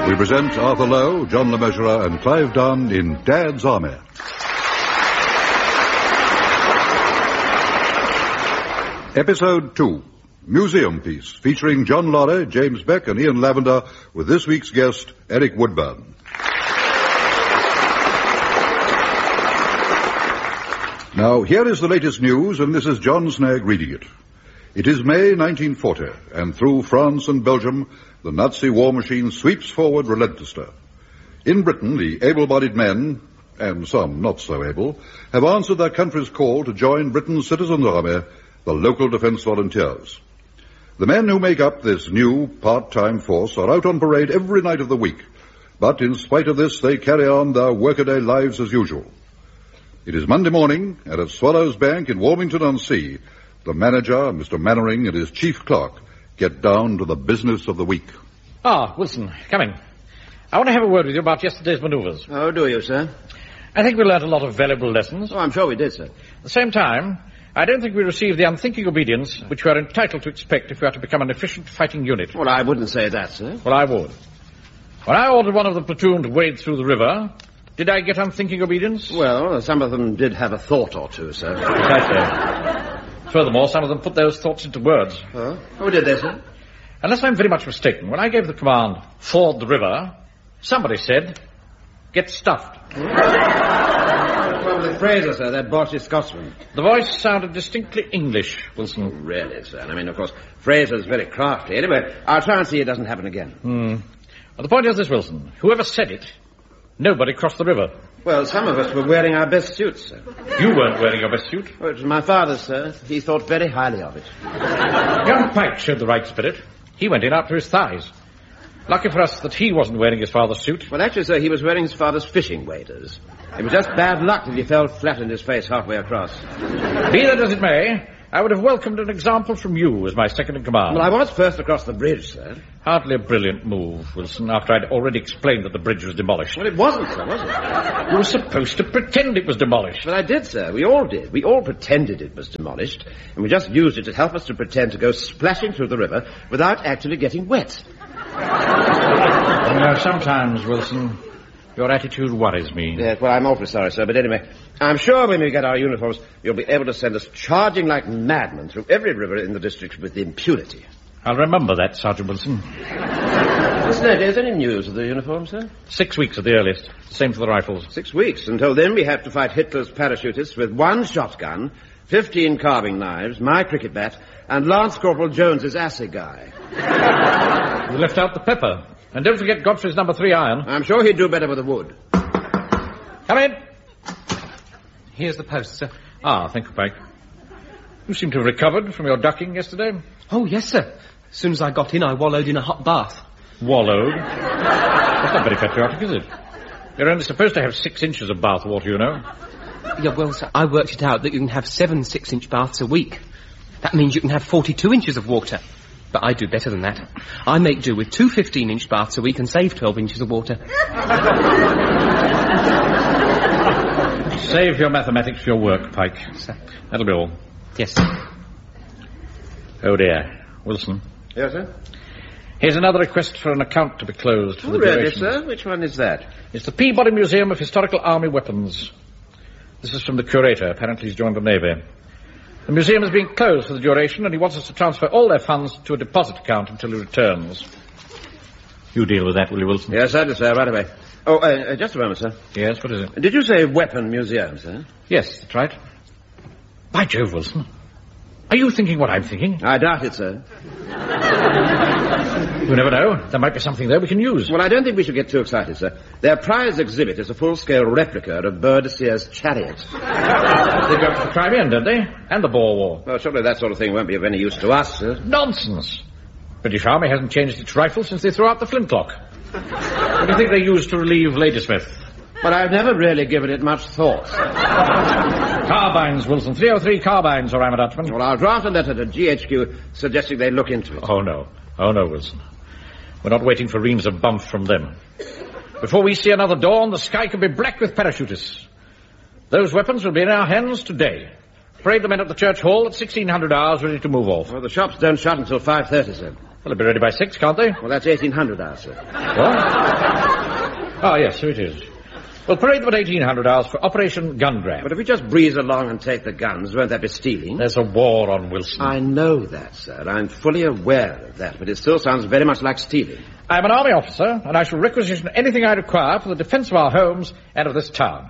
We present Arthur Lowe, John Le Mesurier, and Clive Dunn in Dad's Army. Episode 2, Museum Piece, featuring John Lorry, James Beck, and Ian Lavender, with this week's guest, Eric Woodburn. Now, here is the latest news, and this is John Snagg reading it. It is May 1940, and through France and Belgium, the Nazi war machine sweeps forward relentlessly. In Britain, the able-bodied men, and some not so able, have answered their country's call to join Britain's citizens' army, the local defense volunteers. The men who make up this new part-time force are out on parade every night of the week, but in spite of this, they carry on their workaday lives as usual. It is Monday morning, and at Swallows Bank in Warmington-on-Sea, the manager, Mr. Mannering, and his chief clerk get down to the business of the week. Wilson, come in. I want to have a word with you about yesterday's manoeuvres. Oh, do you, sir? I think we learnt a lot of valuable lessons. Oh, I'm sure we did, sir. At the same time, I don't think we received the unthinking obedience which we are entitled to expect if we are to become an efficient fighting unit. Well, I wouldn't say that, sir. Well, I would. When I ordered one of the platoon to wade through the river, did I get unthinking obedience? Well, some of them did have a thought or two, sir. Precisely. Furthermore, some of them put those thoughts into words. Oh? Oh, did they, sir? Unless I'm very much mistaken, when I gave the command, ford the river, somebody said, get stuffed. Probably Fraser, sir, that Borshy Scotsman. The voice sounded distinctly English, Wilson. Really, sir. I mean, of course, Fraser's very crafty. Anyway, I'll try and see it doesn't happen again. Well, the point is this, Wilson. Whoever said it, nobody crossed the river. Well, some of us were wearing our best suits, sir. You weren't wearing your best suit. Oh, it was my father's, sir. He thought very highly of it. Young Pike showed the right spirit. He went in up to his thighs. Lucky for us that he wasn't wearing his father's suit. Well, actually, sir, he was wearing his father's fishing waders. It was just bad luck that he fell flat on his face halfway across. Be that as it may, I would have welcomed an example from you as my second in command. Well, I was first across the bridge, sir. Hardly a brilliant move, Wilson, after I'd already explained that the bridge was demolished. Well, it wasn't, sir, was it? You were supposed to pretend it was demolished. But I did, sir. We all did. We all pretended it was demolished, and we just used it to help us to pretend to go splashing through the river without actually getting wet. You know, sometimes, Wilson, your attitude worries me. Yes, well, I'm awfully sorry, sir, but anyway, I'm sure when we get our uniforms, you'll be able to send us charging like madmen through every river in the district with impunity. I'll remember that, Sergeant Wilson. Listen, is there any news of the uniform, sir? 6 weeks at the earliest. Same for the rifles. 6 weeks. Until then, we have to fight Hitler's parachutists with 1 shotgun, 15 carving knives, my cricket bat, and Lance Corporal Jones's assegai. You left out the pepper. And don't forget Godfrey's number 3 iron. I'm sure he'd do better with the wood. Come in. Here's the post, sir. Thank you, Pike. You seem to have recovered from your ducking yesterday. Oh, yes, sir. As soon as I got in, I wallowed in a hot bath. Wallowed? That's not very patriotic, is it? You're only supposed to have 6 inches of bath water, you know. Yeah, well, sir, I worked it out that you can have 7 6-inch baths a week. That means you can have 42 inches of water. But I do better than that. I make do with 2 15-inch baths a week and save 12 inches of water. Save your mathematics for your work, Pike. Sir. That'll be all. Yes, sir. Oh, dear. Wilson. Yes, sir? Here's another request for an account to be closed for the duration. Really, sir? Which one is that? It's the Peabody Museum of Historical Army Weapons. This is from the curator. Apparently he's joined the Navy. The museum is being closed for the duration, and he wants us to transfer all their funds to a deposit account until he returns. You deal with that, will you, Wilson? Yes, certainly, sir, right away. Oh, just a moment, sir. Yes, what is it? Did you say weapon museum, sir? Yes, that's right. By Jove, Wilson. Are you thinking what I'm thinking? I doubt it, sir. You never know. There might be something there we can use. Well, I don't think we should get too excited, sir. Their prize exhibit is a full-scale replica of Boadicea's chariot. They go up to the Crimean, don't they? And the Boer War. Well, surely that sort of thing won't be of any use to us, sir. Nonsense. British Army hasn't changed its rifle since they threw out the flintlock. What do you think they used to relieve Ladysmith? But I've never really given it much thought. Carbines, Wilson. 303 carbines, or I'm a Dutchman. Well, I'll draft a letter to GHQ suggesting they look into it. Oh, no, Wilson. We're not waiting for reams of bump from them. Before we see another dawn, the sky can be black with parachutists. Those weapons will be in our hands today. Parade the men at the church hall at 1600 hours, ready to move off. Well, the shops don't shut until 5:30, sir. Well, they'll be ready by 6, can't they? Well, that's 1800 hours, sir. What? Oh, yes, so it is. We'll parade them at 1800 hours for Operation Gun Grab. But if we just breeze along and take the guns, won't that be stealing? There's a war on Wilson. I know that, sir. I'm fully aware of that, but it still sounds very much like stealing. I'm an army officer, and I shall requisition anything I require for the defence of our homes and of this town.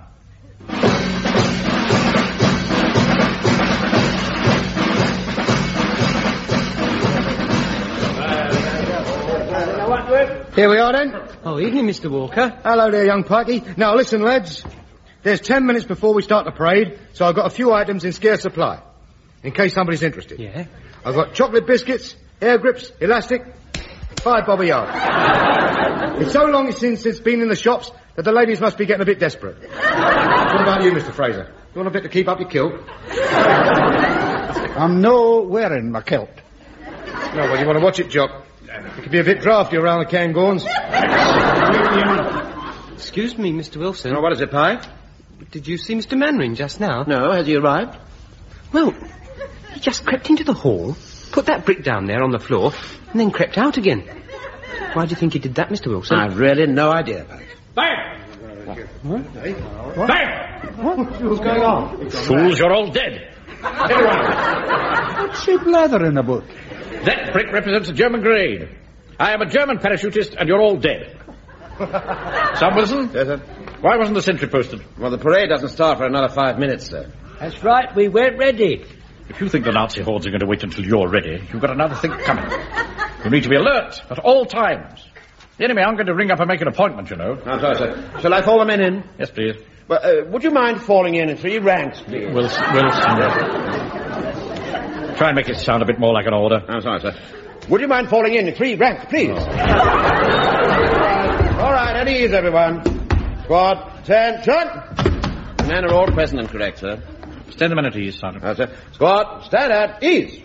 Here we are, then. Oh, evening, Mr. Walker. Hello there, young Pikey. Now, listen, lads. There's 10 minutes before we start the parade, so I've got a few items in scarce supply, in case somebody's interested. Yeah? I've got chocolate biscuits, air grips, elastic, 5 bob a yard. It's so long since it's been in the shops that the ladies must be getting a bit desperate. What about you, Mr. Fraser? You want a bit to keep up your kilt? I'm no wearing my kilt. No, well, you want to watch it, Jock. It could be a bit drafty around the Cairngorms. Excuse me, Mr. Wilson. Oh, what is it, Pike? Did you see Mr. Mannering just now? No, has he arrived? Well, he just crept into the hall, put that brick down there on the floor, and then crept out again. Why do you think he did that, Mr. Wilson? I've really no idea, Pike. Bang! What? Bang! What's going on? Fools, you're all dead. Everyone. What's she blathering about? That brick represents a German grenade. I am a German parachutist, and you're all dead. Sam Wilson? Yes, sir. Why wasn't the sentry posted? Well, the parade doesn't start for another 5 minutes, sir. That's right, we weren't ready. If you think the Nazi hordes are going to wait until you're ready, you've got another thing coming. You need to be alert at all times. The enemy aren't going to ring up and make an appointment, you know. I'm sorry, sir. Shall I fall the men in? Yes, please. Well, would you mind falling in 3 ranks, please? Wilson. Try and make it sound a bit more like an order. I'm sorry, sir. Would you mind falling in 3 ranks, please? Oh. All right, at ease, everyone. Squad, attention. The men are all present and correct, sir. Stand the men at ease, Sergeant. Right, sir. Squad, stand at ease.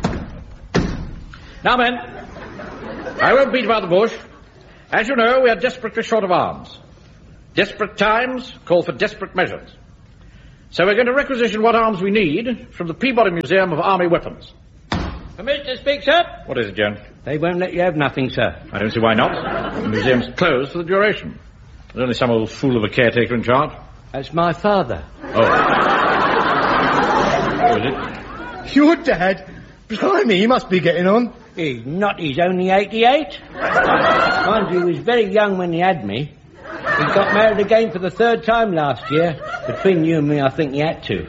Now, men, I won't beat about the bush. As you know, we are desperately short of arms. Desperate times call for desperate measures. So we're going to requisition what arms we need from the Peabody Museum of Army Weapons. Permission to speak, sir? What is it, Jones? They won't let you have nothing, sir. I don't see why not. The museum's closed for the duration. There's only some old fool of a caretaker in charge. That's my father. Oh. Who is it? Your dad? Blimey, he must be getting on. He's not, he's only 88. Mind you, he was very young when he had me. He got married again for the 3rd time last year. Between you and me, I think he had to.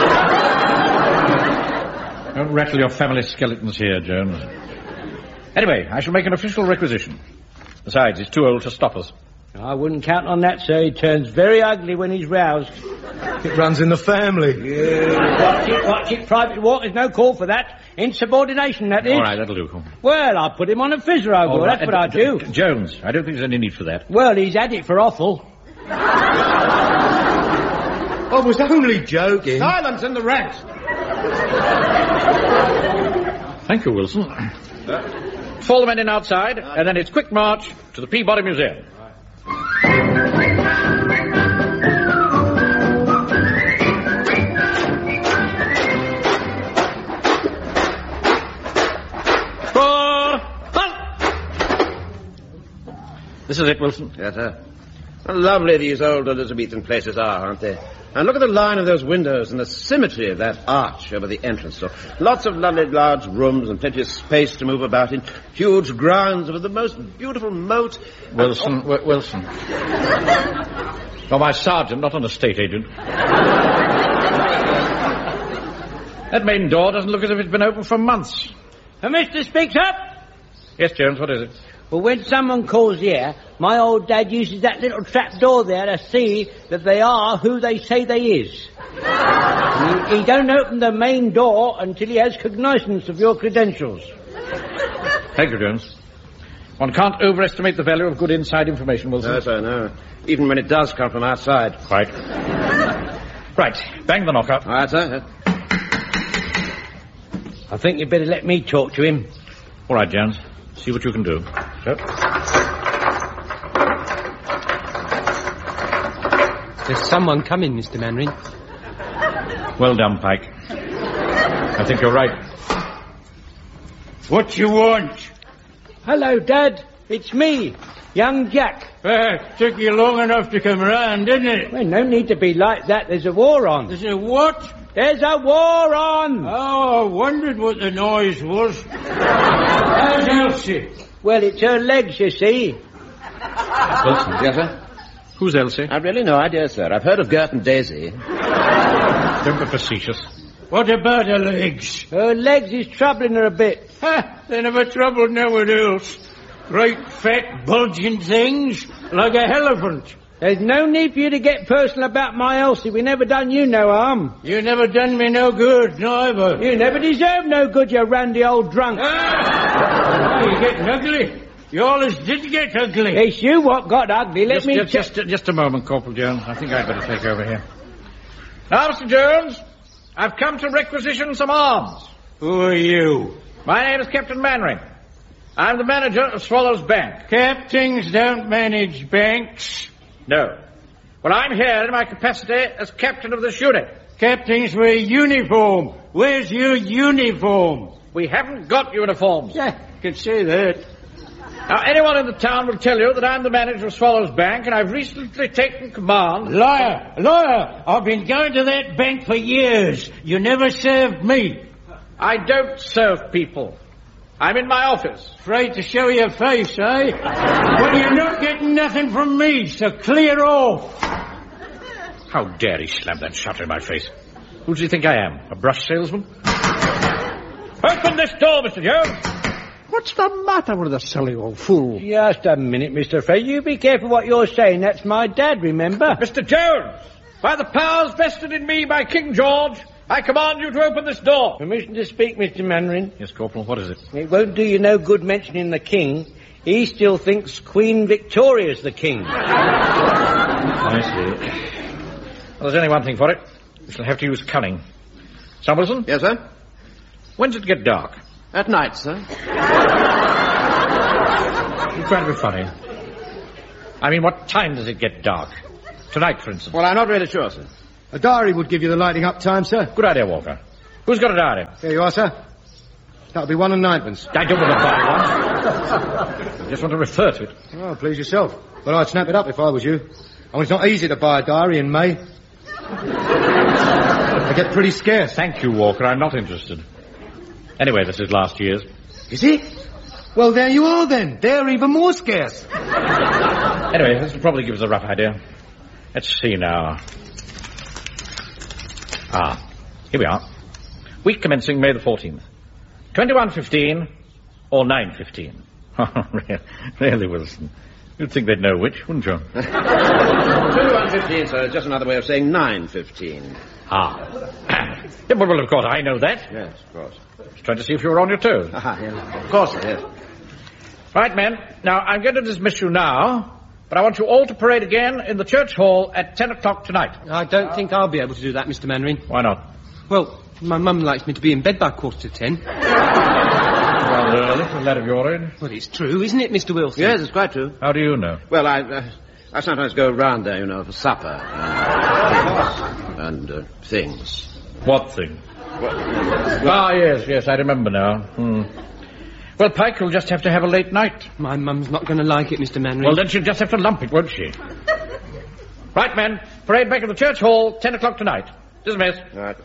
Don't rattle your family skeletons here, Jones. Anyway, I shall make an official requisition. Besides, he's too old to stop us. I wouldn't count on that, sir. He turns very ugly when he's roused. It runs in the family. Watch it. Private walk. There's no call for that. Insubordination, that is. All right, that'll do. Well, I'll put him on a fizzer, I will. That's what I do. Jones, I don't think there's any need for that. Well, he's had it for awful. I was only joking. Silence in the ranks. Thank you, Wilson. Fall the men in outside, and then it's quick march to the Peabody Museum. This is it, Wilson. Yes, sir. How lovely these old Elizabethan places are, aren't they? And look at the line of those windows and the symmetry of that arch over the entrance door. Lots of lovely large rooms and plenty of space to move about in. Huge grounds with the most beautiful moat. Wilson. You're my sergeant, not an estate agent. That main door doesn't look as if it's been open for months. Mr. Speaks Up? Yes, Jones, what is it? Well, when someone calls here, my old dad uses that little trap door there to see that they are who they say they is. He don't open the main door until he has cognizance of your credentials. Thank you, Jones. One can't overestimate the value of good inside information, Wilson. No, sir, no. Even when it does come from outside. Quite. Right, bang the knocker. All right, sir. I think you'd better let me talk to him. All right, Jones. See what you can do. So. There's someone coming, Mr. Mannering. Well done, Pike. I think you're right. What you want? Hello, Dad. It's me, young Jack. Took you long enough to come round, didn't it? Well, no need to be like that. There's a war on. There's a what? There's a war on! Oh, I wondered what the noise was. How's Elsie? Well, it's her legs, you see. Wilson. Yes, sir? Who's Elsie? I've really no idea, sir. I've heard of Gert and Daisy. Don't be facetious. What about her legs? Her legs is troubling her a bit. They never troubled no one else. Great, fat, bulging things, like a elephant. There's no need for you to get personal about my Elsie. We never done you no harm. You never done me no good, neither. You never deserved no good, you randy old drunk. You're getting ugly. You always did get ugly. It's you what got ugly. Let me... Just a moment, Corporal Jones. I think I'd better take over here. Now, Mr. Jones, I've come to requisition some arms. Who are you? My name is Captain Mannering. I'm the manager of Swallow's Bank. Captains don't manage banks. No. Well, I'm here in my capacity as captain of this unit. Captains wear uniform. Where's your uniform? We haven't got uniforms. Yeah, can say that. Now, anyone in the town will tell you that I'm the manager of Swallow's Bank, and I've recently taken command... Liar! Liar! I've been going to that bank for years. You never served me. I don't serve people. I'm in my office. Afraid to show your face, eh? Well, you're not getting nothing from me, so clear off. How dare he slam that shutter in my face? Who does he think I am? A brush salesman? Open this door, Mr. Jones! What's the matter with the silly old fool? Just a minute, Mr. Fraser. You be careful what you're saying. That's my dad, remember? Mr. Jones! By the powers vested in me by King George, I command you to open this door. Permission to speak, Mr. Mannering. Yes, Corporal, what is it? It won't do you no good mentioning the king. He still thinks Queen Victoria's the king. I see. Well, there's only one thing for it. We shall have to use cunning. Sam Wilson? Yes, sir? When does it get dark? At night, sir. You're trying to be funny. I mean, what time does it get dark? Tonight, for instance. Well, I'm not really sure, sir. A diary would give you the lighting up time, sir. Good idea, Walker. Who's got a diary? Here you are, sir. That'll be 1 and 9pence. I don't want to buy one. I just want to refer to it. Oh, please yourself. But I'd snap it up if I was you. I mean, it's not easy to buy a diary in May. They get pretty scarce. Thank you, Walker. I'm not interested. Anyway, this is last year's. Is it? Well, there you are, then. They're even more scarce. Anyway, this will probably give us a rough idea. Let's see now. Here we are. Week commencing May the 14th. 21:15 or 9:15. Really, Wilson. You'd think they'd know which, wouldn't you? 21:15, sir. Just another way of saying 9:15. Yeah, well, of course, I know that. Yes, of course. Just trying to see if you were on your toes. Yeah. Of course, sir, yes. Right, men. Now, I'm going to dismiss you now, but I want you all to parade again in the church hall at 10 o'clock tonight. I don't think I'll be able to do that, Mr. Mannering. Why not? Well, my mum likes me to be in bed by 10:15. Rather early for a lad of your age. Well, it's true, isn't it, Mr. Wilson? Yes, it's quite true. How do you know? Well, I sometimes go round there, for supper. And things. What thing? Yes, I remember now. Well, Pike will just have to have a late night. My mum's not going to like it, Mr. Mannering. Well, then she'll just have to lump it, won't she? Right, men. Parade back at the church hall, 10 o'clock tonight. Dismiss. All right.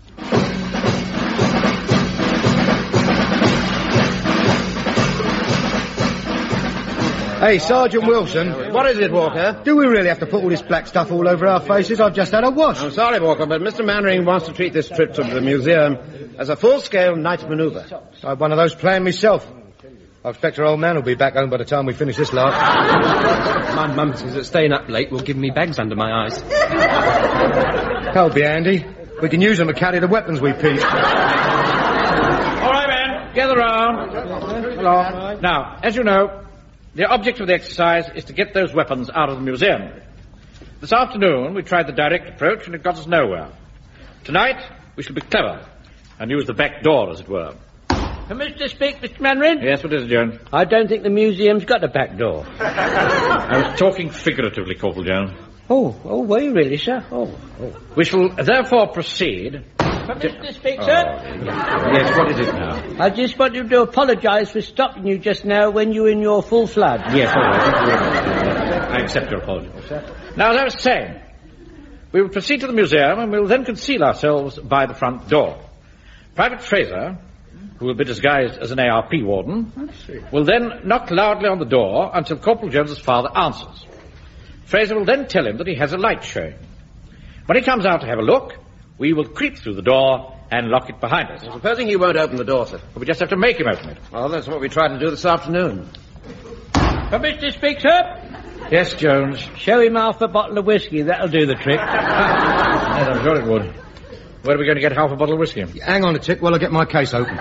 Hey, Sergeant Wilson. What is it, Walker? Do we really have to put all this black stuff all over our faces? I've just had a wash. I'm sorry, Walker, but Mr. Mannering wants to treat this trip to the museum as a full-scale night maneuver. I had one of those planned myself. I expect her old man will be back home by the time we finish this lark. My mum says that staying up late will give me bags under my eyes. That'll be handy. We can use them to carry the weapons we peeped. All right, men. Gather round. Hello. Now, as you know, the object of the exercise is to get those weapons out of the museum. This afternoon, we tried the direct approach, and it got us nowhere. Tonight, we shall be clever and use the back door, as it were. Permission to speak, Mr. Mannering? Yes, what is it, Jones? I don't think the museum's got a back door. I was talking figuratively, Corporal Jones. Oh, were you really, sir? Oh. We shall therefore proceed Mr. Speaker. Yes, what is it now? I just wanted to apologise for stopping you just now when you were in your full flood. Yes, all right. I accept your apology, sir. Now, as I was saying, we will proceed to the museum and we will then conceal ourselves by the front door. Private Fraser, who will be disguised as an ARP warden, will then knock loudly on the door until Corporal Jones's father answers. Fraser will then tell him that he has a light showing. When he comes out to have a look, we will creep through the door and lock it behind us. Well, supposing he won't open the door, sir. But we just have to make him open it. Well, that's what we tried to do this afternoon. Mr. Speaker. Yes, Jones. Show him half a bottle of whiskey. That'll do the trick. Yes, I'm sure it would. Where are we going to get half a bottle of whiskey? Hang on a tick while I get my case open.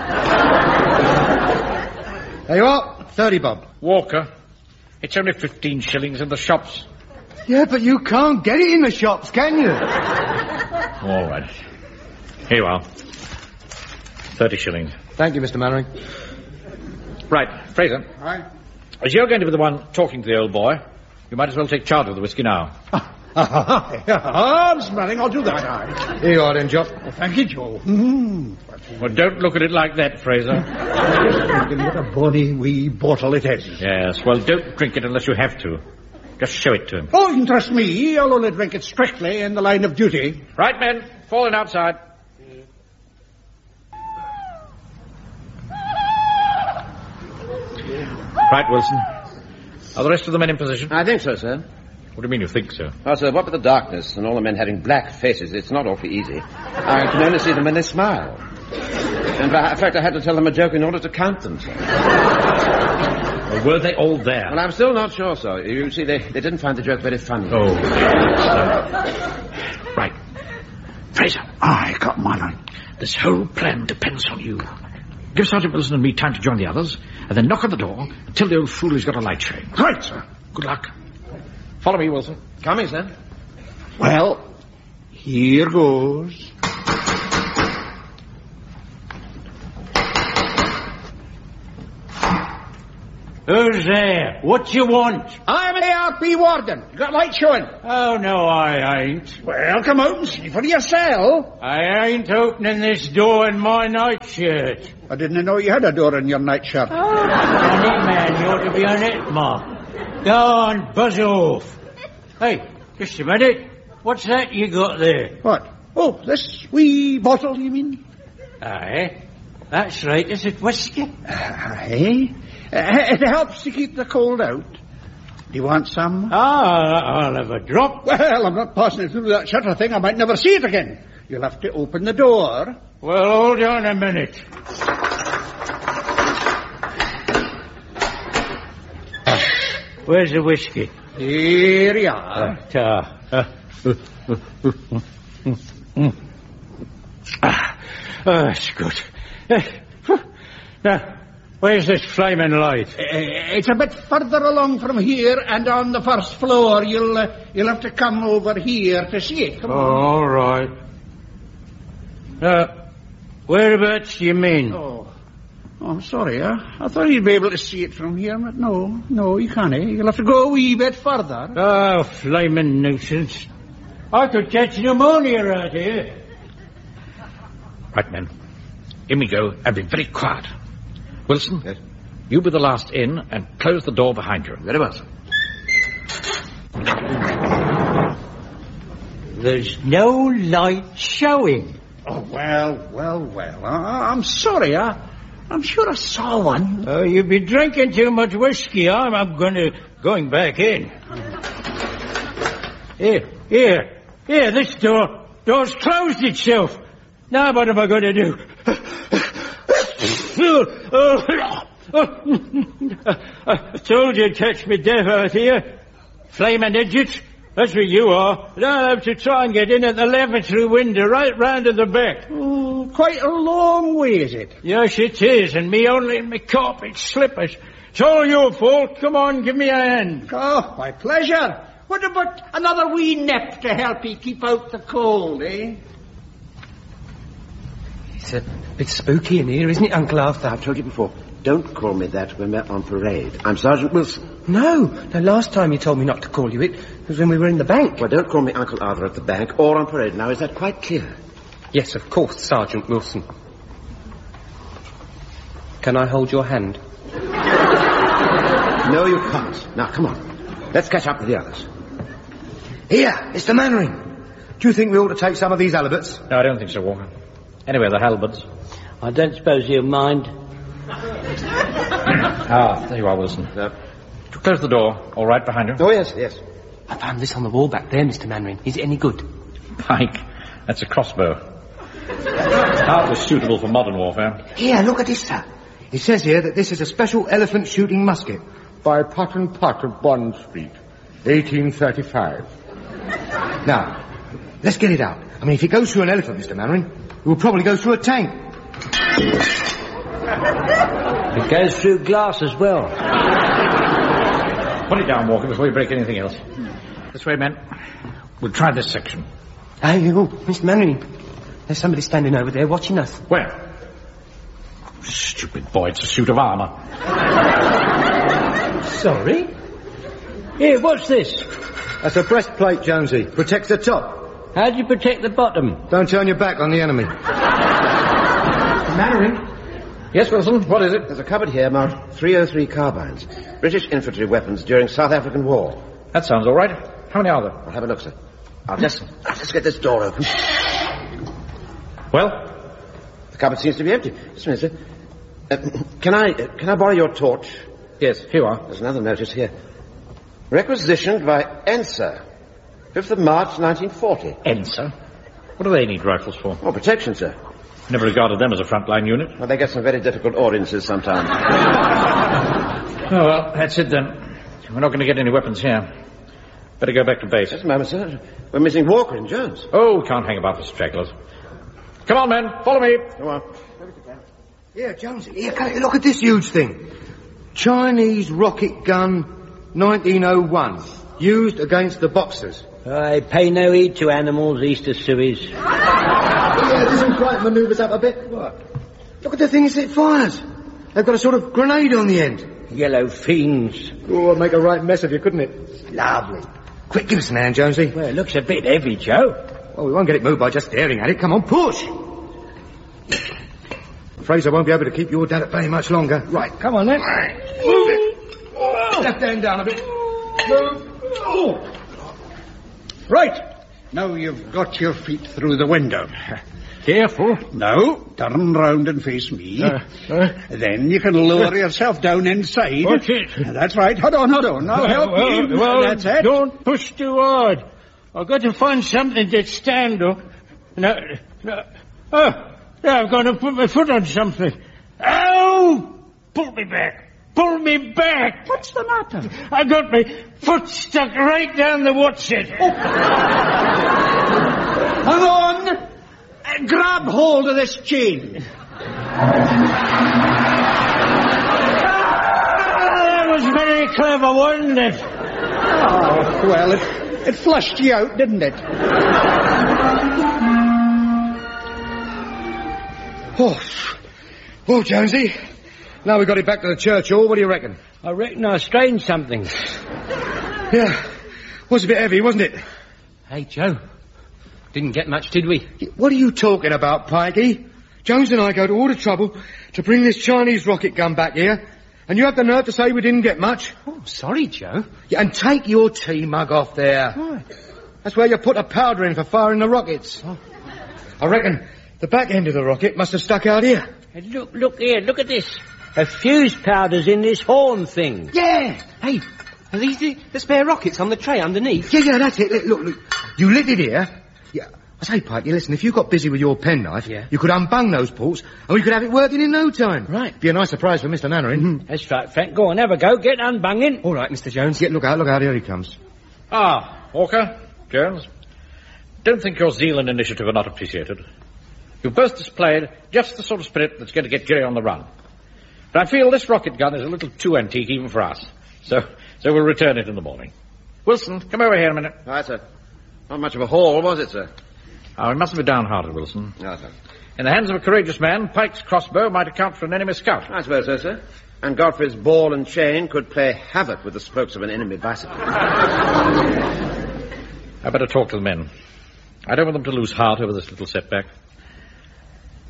There you are. 30 bob. Walker, it's only 15 shillings in the shops. Yeah, but you can't get it in the shops, can you? All right. Here you are. 30 shillings. Thank you, Mr. Mannering. Right, Fraser. Aye. As you're going to be the one talking to the old boy, you might as well take charge of the whiskey now. Mr. Manning, I'll do that. Aye. Here you are then, Jock. Well, thank you, Joe. Well, don't look at it like that, Fraser. What a bonny wee bottle it is. Yes, well, don't drink it unless you have to. Just show it to him. Oh, you can trust me. I'll only drink it strictly in the line of duty. Right, men. Fall in outside. Right, Wilson. Are the rest of the men in position? I think so, sir. What do you mean you think so? Oh, sir, what with the darkness and all the men having black faces, it's not awfully easy. I can only see them when they smile. In fact, I had to tell them a joke in order to count them, sir. Well, were they all there? Well, I'm still not sure, sir. You see, they didn't find the joke very funny. Oh, right. Fraser. Aye, Captain Manning. This whole plan depends on you. Give Sergeant Wilson and me time to join the others, and then knock on the door and tell the old fool he's got a light showing. Right, sir. Good luck. Follow me, Wilson. Coming, sir. Well, here goes. Who's there? What you want? I'm an ARP warden. You got light showing? Oh, no, I ain't. Well, come out and see for yourself. I ain't opening this door in my nightshirt. I didn't know you had a door in your nightshirt. On it, man. You ought to be on it, Ma. Go on, buzz off. Hey, just a minute. What's that you got there? What? Oh, this wee bottle, you mean? Aye. That's right. Is it whiskey? Aye. It helps to keep the cold out. Do you want some? I'll have a drop. Well, I'm not passing it through that shutter thing. I might never see it again. You'll have to open the door. Well, hold on a minute. Where's the whiskey? Here you are. That's good. Now, where's this flaming light? It's a bit further along from here, and on the first floor. You'll have to come over here to see it. Come on. All right. Whereabouts do you mean? Oh, I'm sorry. I thought you'd be able to see it from here, but no, you can't. You'll have to go a wee bit further. Oh, flaming nuisance. I could catch pneumonia out here. Right, men. In we go, and be very quiet. Wilson, yes. You be the last in, and close the door behind you. Very well, sir. There's no light showing. Oh, well. I'm sorry. I'm sure I saw one. Oh, you've been drinking too much whiskey. I'm going back in. Here, this door's closed itself. Now what am I going to do? I told you to catch me deaf out here. Flaming idiot. That's what you are. And I'll have to try and get in at the lavatory window right round to the back. Oh, quite a long way, is it? Yes, it is, and me only in my carpet slippers. It's all your fault. Come on, give me a hand. Oh, my pleasure. What about another wee nip to help you keep out the cold, eh? It's a bit spooky in here, isn't it, Uncle Arthur? I've told you before, don't call me that when we're on parade. I'm Sergeant Wilson. No, last time you told me not to call you it was when we were in the bank. Well, don't call me Uncle Arthur at the bank or on parade now. Is that quite clear? Yes, of course, Sergeant Wilson. Can I hold your hand? No, you can't. Now, come on. Let's catch up with the others. Here, Mr. Mannering. Do you think we ought to take some of these halibuts? No, I don't think so, Walker. Anyway, the halberds. I don't suppose he'll mind. There you are, Wilson. Close the door. All right, behind you. Oh, yes, yes. I found this on the wall back there, Mr. Mannering. Is it any good? Pike. That's a crossbow. Hardly suitable for modern warfare. Here, look at this, sir. It says here that this is a special elephant shooting musket. By Pot and Pot of Bond Street, 1835. Now, let's get it out. I mean, if it goes through an elephant, Mr. Mannering, it will probably go through a tank. It goes through glass as well. Put it down, Walker, before you break anything else. This way, men. We'll try this section. Hey, Mr. Mannering. There's somebody standing over there watching us. Where? Stupid boy, it's a suit of armour. Sorry? Here, what's this? That's a breastplate, Jonesy. Protects the top. How do you protect the bottom? Don't turn your back on the enemy. Mannering? Yes, Wilson, what is it? There's a cupboard here marked 303 carbines. British infantry weapons during South African War. That sounds all right. How many are there? I'll have a look, sir. I'll just get this door open. Well? The cupboard seems to be empty. Just a minute, sir. Can I borrow your torch? Yes, here you are. There's another notice here. Requisitioned by Enser, 5th of March, 1940. Enser? What do they need rifles for? Oh, protection, sir. Never regarded them as a frontline unit. Well, they get some very difficult audiences sometimes. Oh, well, that's it then. We're not going to get any weapons here. Better go back to base. Just a moment, sir. We're missing Walker and Jones. Oh, we can't hang about for stragglers. Come on, men. Follow me. Come on. Here, Jonesy. Here, look at this huge thing. Chinese rocket gun, 1901. Used against the Boxers. I pay no heed to animals east of Suez. Yeah, doesn't quite manoeuvres up a bit. What? Look at the things it fires. They've got a sort of grenade on the end. Yellow fiends. Oh, it'd make a right mess of you, couldn't it? Lovely. Quick, give us an hand, Jonesy. Well, it looks a bit heavy, Joe. Well, we won't get it moved by just staring at it. Come on, push. Fraser won't be able to keep your dad at bay much longer. Right, come on then. Move it. Left hand down a bit. Move. Oh. Right. Now you've got your feet through the window. Careful. Now, turn round and face me. Then you can lower yourself down inside. Watch it. That's right. Hold on. Now help me. That's it. Don't push too hard. I've got to find something to stand up. No. Oh, I've got to put my foot on something. Ow! Pull me back. Pull me back. What's the matter? I got my foot stuck right down the what's-it. Hang on. Grab hold of this chain. That was very clever, wasn't it? Oh, well, it flushed you out, didn't it? Oh, Jonesy. Now we got it back to the church hall. What do you reckon? I reckon I strained something. Yeah. Was a bit heavy, wasn't it? Hey, Joe. Didn't get much, did we? What are you talking about, Pikey? Jones and I go to all the trouble to bring this Chinese rocket gun back here, and you have the nerve to say we didn't get much? Oh, sorry, Joe. Yeah, and take your tea mug off there. Why? That's where you put the powder in for firing the rockets. Oh. I reckon the back end of the rocket must have stuck out here. Hey, look here, look at this. A fuse powder's in this horn thing. Yeah. Hey, are these the spare rockets on the tray underneath? Yeah, that's it. Look. You lit it here. Yeah. I say, Pikey, listen, if you got busy with your penknife, you could unbung those ports, and we could have it working in no time. Right. Be a nice surprise for Mr. Mannering. That's right, Frank. Go on, have a go. Get unbunging. All right, Mr. Jones. Yeah, look out, here he comes. Walker, Jones. Don't think your zeal and initiative are not appreciated. You've both displayed just the sort of spirit that's going to get Jerry on the run. But I feel this rocket gun is a little too antique even for us. So we'll return it in the morning. Wilson, come over here a minute. All right, sir. Not much of a haul, was it, sir? We mustn't be downhearted, Wilson. No, sir. In the hands of a courageous man, Pike's crossbow might account for an enemy scout. I suppose so, sir. And Godfrey's ball and chain could play havoc with the spokes of an enemy bicycle. I better talk to the men. I don't want them to lose heart over this little setback.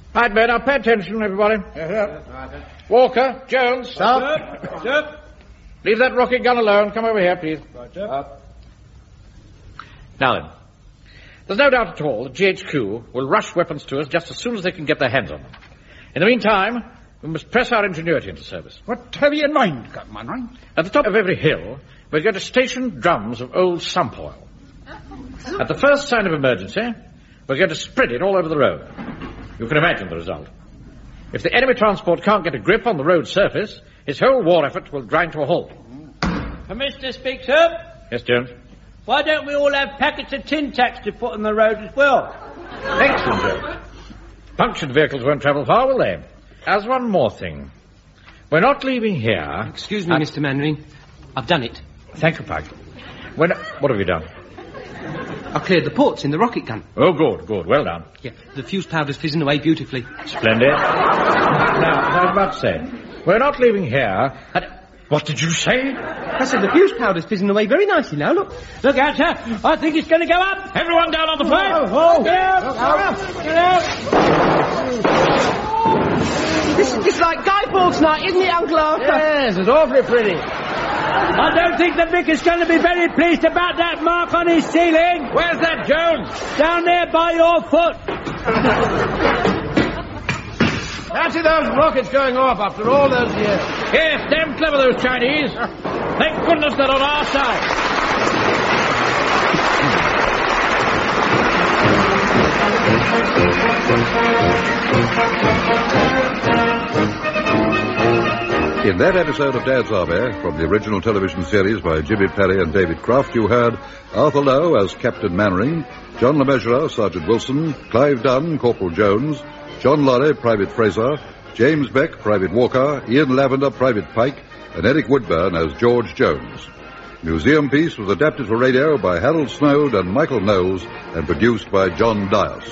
Right, men, now pay attention, everybody. Walker, Jones. Stop. Sir. Leave that rocket gun alone. Come over here, please. Right, sir. Now then, there's no doubt at all that GHQ will rush weapons to us just as soon as they can get their hands on them. In the meantime, we must press our ingenuity into service. What have you in mind, Captain Mannering? At the top of every hill, we're going to station drums of old sump oil. At the first sign of emergency, we're going to spread it all over the road. You can imagine the result. If the enemy transport can't get a grip on the road surface, its whole war effort will grind to a halt. Permission to speak, sir? Yes, Jones? Why don't we all have packets of tin tacks to put on the road as well? Excellent, Jones. Punctured vehicles won't travel far, will they? As one more thing. We're not leaving here... Excuse me, Mr. Mannering. I've done it. Thank you, Pike. What have you done? I cleared the ports in the rocket gun. Oh, good, good. Well done. Yeah, the fuse powder's fizzing away beautifully. Splendid. Now, as I was about to say, we're not leaving here... What did you say? I said the fuse powder's fizzing away very nicely now, look. Look out, sir. I think it's going to go up. Everyone down on the pipe! Get out! Get out! It's like Guy Fawkes night, isn't it, Uncle Arthur? Yes, it's awfully pretty. I don't think the vicar's going to be very pleased about that mark on his ceiling. Where's that, Jones? Down there by your foot. Fancy those rockets going off after all those years. Yes, damn clever, those Chinese. Thank goodness they're on our side. In that episode of Dad's Army, from the original television series by Jimmy Perry and David Croft, you heard Arthur Lowe as Captain Mannering, John LeMessurier, Sergeant Wilson, Clive Dunn, Corporal Jones, John Lorry, Private Fraser, James Beck, Private Walker, Ian Lavender, Private Pike, and Eric Woodburn as George Jones. Museum Piece was adapted for radio by Harold Snowd and Michael Knowles and produced by John Dias.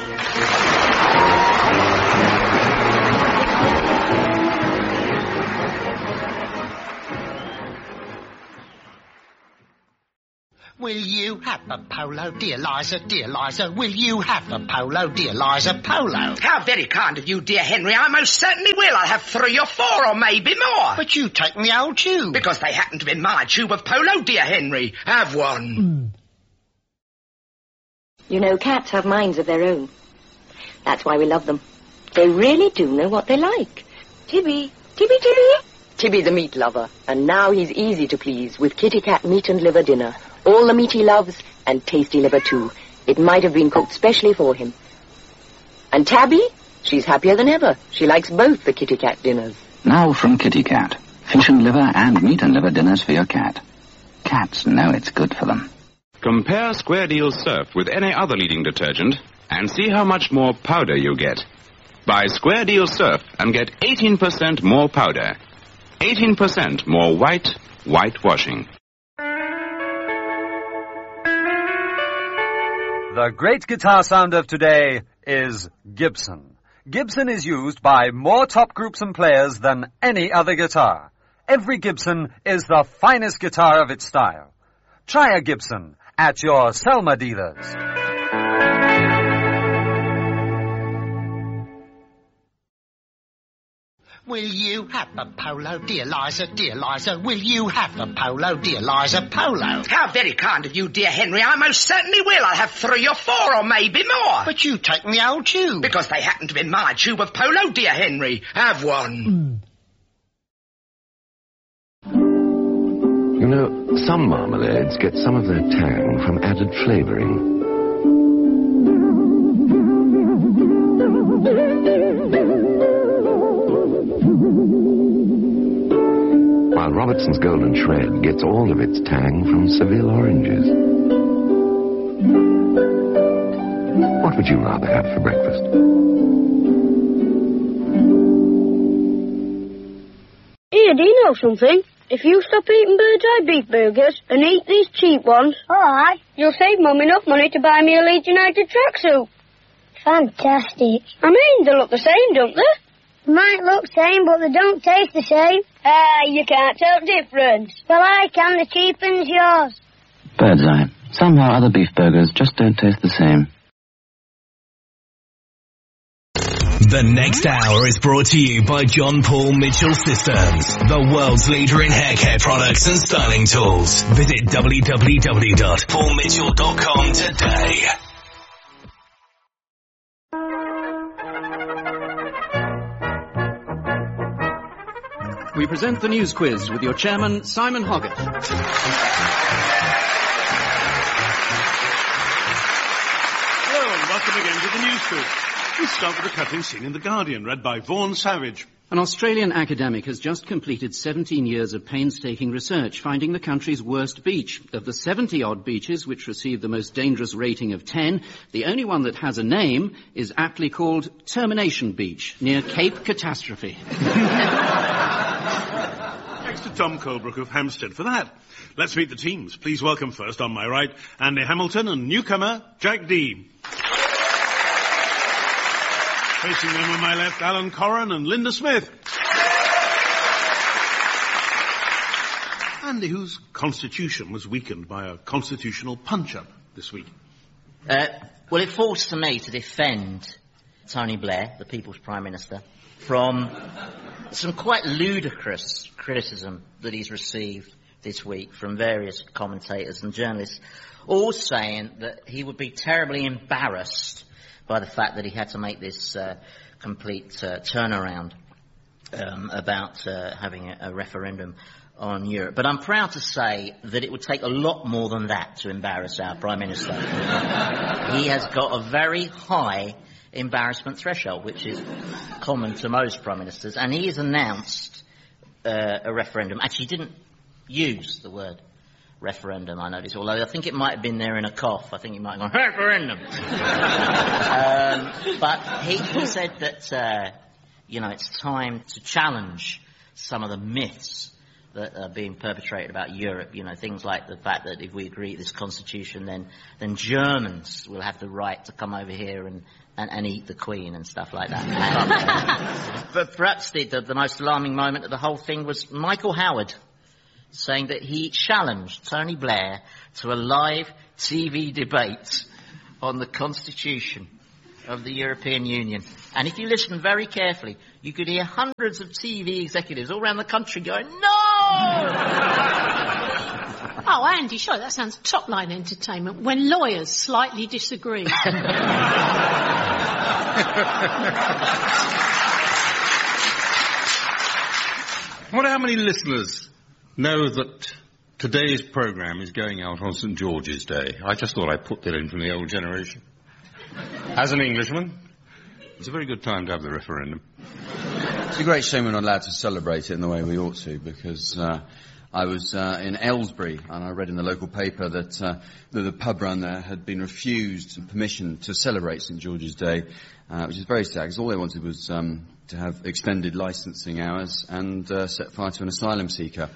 Will you have a polo, dear Liza, will you have a polo, dear Liza, polo? How very kind of you, dear Henry. I most certainly will. I'll have 3 or 4 or maybe more. But you've taken the old tube. Because they happen to be my tube of polo, dear Henry. Have one. You know, cats have minds of their own. That's why we love them. They really do know what they like. Tibby. Tibby's a meat lover, and now he's easy to please with Kitty Cat meat and liver dinner. All the meat he loves, and tasty liver too. It might have been cooked specially for him. And Tabby? She's happier than ever. She likes both the Kitty Cat dinners. Now from Kitty Cat. Fish and liver and meat and liver dinners for your cat. Cats know it's good for them. Compare Square Deal Surf with any other leading detergent and see how much more powder you get. Buy Square Deal Surf and get 18% more powder. 18% more whitewashing. The great guitar sound of today is Gibson. Gibson is used by more top groups and players than any other guitar. Every Gibson is the finest guitar of its style. Try a Gibson at your Selma dealers. Will you have a polo, dear Liza, will you have a polo, dear Liza, polo? How very kind of you, dear Henry. I most certainly will. I'll have 3 or 4 or maybe more. But you've taken the old tube. Because they happen to be my tube of polo, dear Henry. Have one. You know, some marmalades get some of their tang from added flavouring. While Robertson's Golden Shred gets all of its tang from Seville oranges. What would you rather have for breakfast? Here, do you know something? If you stop eating Bird's Eye beef burgers and eat these cheap ones, alright, you'll save Mum enough money to buy me a Leeds United tracksuit. Fantastic. I mean, they look the same, don't they? Might look same, but they don't taste the same. You can't tell difference. Well, I can. The cheap one's yours. Bird's Eye. Somehow other beef burgers just don't taste the same. The next hour is brought to you by John Paul Mitchell Systems, the world's leader in hair care products and styling tools. Visit www.paulmitchell.com today. We present the news quiz with your chairman, Simon Hoggett. Hello and welcome again to the news quiz. We start with a cutting scene in The Guardian, read by Vaughan Savage. An Australian academic has just completed 17 years of painstaking research, finding the country's worst beach. Of the 70-odd beaches which receive the most dangerous rating of 10, the only one that has a name is aptly called Termination Beach, near Cape Catastrophe. Thanks to Tom Colebrook of Hampstead for that. Let's meet the teams. Please welcome first, on my right, Andy Hamilton and newcomer, Jack Dee. Facing them on my left, Alan Corran and Linda Smith. Andy, whose constitution was weakened by a constitutional punch-up this week? Well, it falls to me to defend Tony Blair, the People's Prime Minister, from some quite ludicrous criticism that he's received this week from various commentators and journalists, all saying that he would be terribly embarrassed by the fact that he had to make this complete turnaround about having a referendum on Europe. But I'm proud to say that it would take a lot more than that to embarrass our Prime Minister. He has got a very high embarrassment threshold, which is common to most Prime Ministers, and he has announced a referendum. Actually, he didn't use the word referendum, I noticed, although I think it might have been there in a cough. I think he might have gone, referendum! But he said that, it's time to challenge some of the myths that are being perpetrated about Europe. Things like the fact that if we agree to this constitution, then Germans will have the right to come over here and eat the Queen and stuff like that. But perhaps the most alarming moment of the whole thing was Michael Howard saying that he challenged Tony Blair to a live TV debate on the Constitution of the European Union. And if you listen very carefully, you could hear hundreds of TV executives all around the country going, no! Oh, Andy, sure, that sounds top-line entertainment when lawyers slightly disagree. I wonder how many listeners know that today's programme is going out on St George's Day. I just thought I'd put that in from the old generation. As an Englishman, it's a very good time to have the referendum. It's a great shame we're not allowed to celebrate it in the way we ought to, because I was in Aylesbury, and I read in the local paper that the pub run there had been refused permission to celebrate St George's Day, which is very sad, because all they wanted was to have extended licensing hours and set fire to an asylum seeker.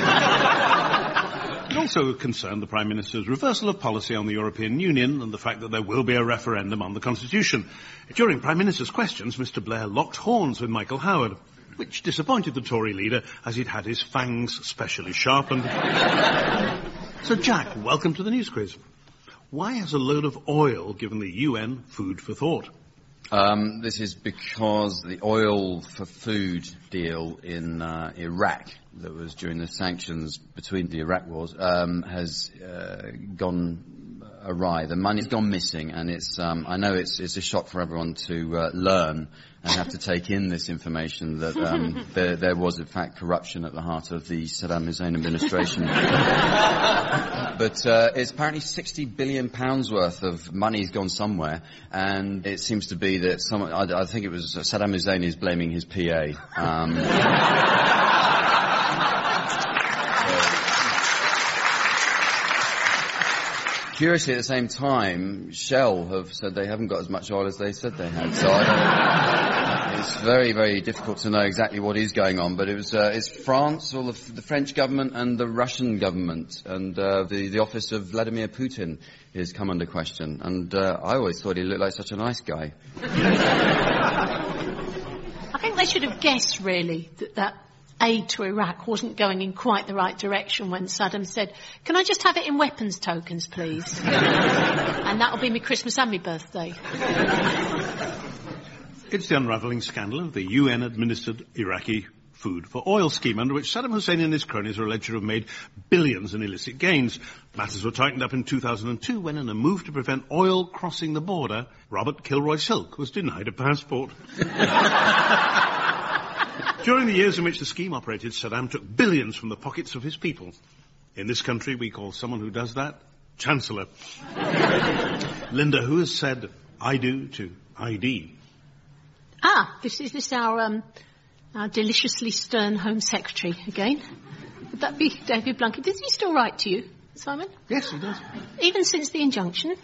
It also concerned the Prime Minister's reversal of policy on the European Union and the fact that there will be a referendum on the Constitution. During Prime Minister's questions, Mr Blair locked horns with Michael Howard, which disappointed the Tory leader as he'd had his fangs specially sharpened. So, Jack, welcome to the news quiz. Why has a load of oil given the UN food for thought? This is because the oil for food deal in Iraq that was during the sanctions between the Iraq wars has gone awry. The money's gone missing, and it's I know it's a shock for everyone to learn and have to take in this information that there was in fact corruption at the heart of the Saddam Hussein administration. But it's apparently £60 billion worth of money's gone somewhere, and it seems to be that I think it was Saddam Hussein is blaming his PA. Curiously, at the same time, Shell have said they haven't got as much oil as they said they had. So it's very, very difficult to know exactly what is going on. But it's France, or the French government, and the Russian government, and the office of Vladimir Putin is come under question. And I always thought he looked like such a nice guy. I think they should have guessed, really, that aid to Iraq wasn't going in quite the right direction when Saddam said, "Can I just have it in weapons tokens, please?" And that'll be me Christmas and me birthday. It's the unravelling scandal of the UN-administered Iraqi food for oil scheme, under which Saddam Hussein and his cronies are alleged to have made billions in illicit gains. Matters were tightened up in 2002 when, in a move to prevent oil crossing the border, Robert Kilroy Silk was denied a passport. During the years in which the scheme operated, Saddam took billions from the pockets of his people. In this country, we call someone who does that Chancellor. Linda, who has said I do to ID? Is this our deliciously stern Home Secretary again? Would that be David Blunkett? Does he still write to you, Simon? Yes, he does. Even since the injunction?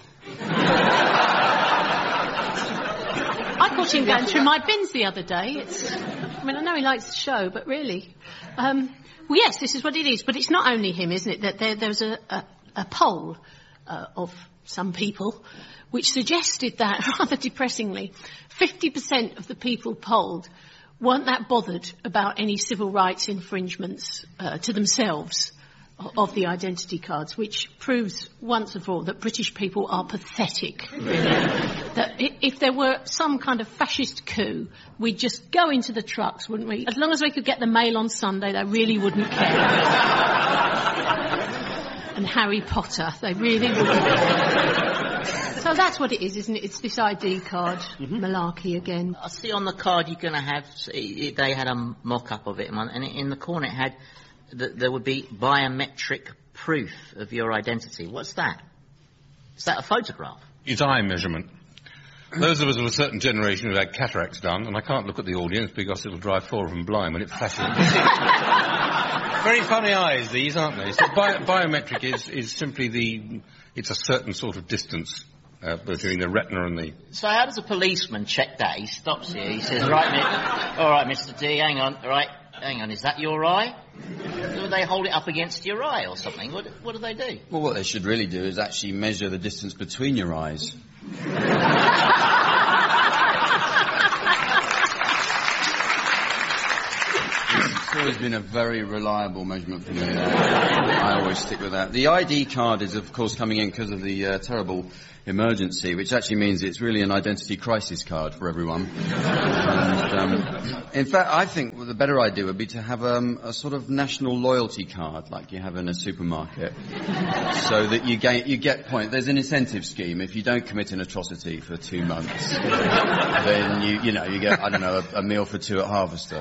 I caught him going through my bins the other day. I know he likes the show, but really. Well, yes, this is what it is. But it's not only him, isn't it? That there was a poll of some people which suggested that, rather depressingly, 50% of the people polled weren't that bothered about any civil rights infringements to themselves of the identity cards, which proves once and for all that British people are pathetic, really. That if there were some kind of fascist coup, we'd just go into the trucks, wouldn't we? As long as we could get the mail on Sunday, they really wouldn't care. And Harry Potter, they really wouldn't care. So that's what it is, isn't it? It's this ID card malarkey again. I see on the card you're going to have, they had a mock-up of it, and in the corner it had that there would be biometric proof of your identity. What's that? Is that a photograph? It's eye measurement. Those of us of a certain generation who had cataracts done, and I can't look at the audience because it'll drive 4 of them blind when it flashes. Very funny eyes, these, aren't they? So biometric is simply it's a certain sort of distance between the retina and the... So how does a policeman check that? He stops here, he says, all right, Mr. D, hang on, is that your eye? Do they hold it up against your eye or something? What do they do? Well, what they should really do is actually measure the distance between your eyes. It's always been a very reliable measurement for me. I always stick with that. The ID card is, of course, coming in because of the terrible emergency, which actually means it's really an identity crisis card for everyone. And, in fact, I think the better idea would be to have a sort of national loyalty card, like you have in a supermarket, so that you get points. There's an incentive scheme. If you don't commit an atrocity for 2 months, then you get, I don't know, a meal for 2 at Harvester.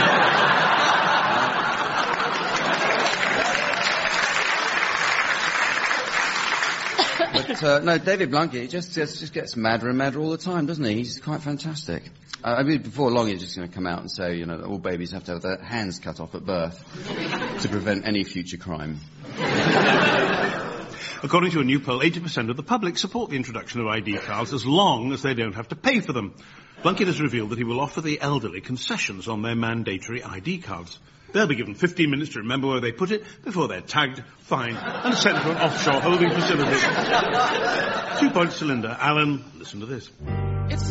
But, no, David Blunkett, he just gets madder and madder all the time, doesn't he? He's quite fantastic. I mean, before long he's just going to come out and say, that all babies have to have their hands cut off at birth to prevent any future crime. According to a new poll, 80% of the public support the introduction of ID cards as long as they don't have to pay for them. Blunkett has revealed that he will offer the elderly concessions on their mandatory ID cards. They'll be given 15 minutes to remember where they put it before they're tagged, fined, and sent to an offshore holding facility. 2 points to Linda. Alan, listen to this.